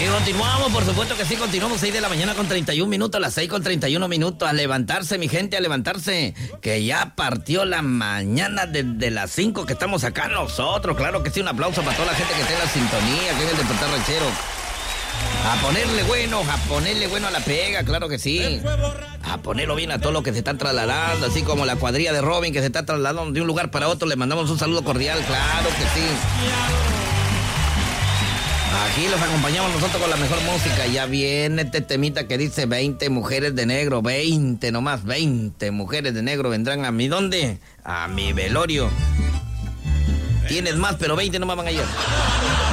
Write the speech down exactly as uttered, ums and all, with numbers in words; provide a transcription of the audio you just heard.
continuamos, por supuesto que sí, continuamos. Seis de la mañana con treinta y un minutos, las seis con treinta y uno minutos. A levantarse, mi gente, a levantarse. Que ya partió la mañana desde las cinco que estamos acá nosotros. Claro que sí, un aplauso para toda la gente que está en la sintonía, que es el Despertar Ranchero. A ponerle bueno, a ponerle bueno a la pega, claro que sí. A ponerlo bien a todos los que se están trasladando, así como la cuadrilla de Robin que se está trasladando de un lugar para otro. Le mandamos un saludo cordial, claro que sí. Aquí los acompañamos nosotros con la mejor música. Ya viene este temita que dice veinte mujeres de negro, veinte nomás, veinte mujeres de negro vendrán a mi, ¿dónde? A mi velorio. Tienes más, pero veinte nomás van a ir.